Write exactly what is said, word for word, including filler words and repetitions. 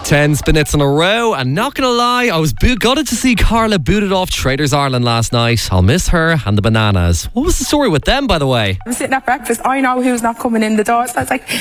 Ten spinets in a row, and not gonna lie, I was bo- gutted to see Carla booted off Traders Ireland last night. I'll miss her and the bananas. What was the story with them, by the way? I'm sitting at breakfast, I know who's not coming in the door, so I was like,